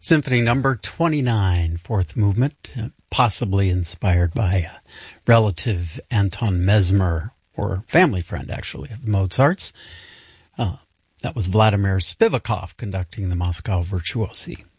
Symphony number 29, fourth movement, possibly inspired by a relative Anton Mesmer, or family friend, actually, of Mozart's. That was Vladimir Spivakov conducting the Moscow Virtuosi.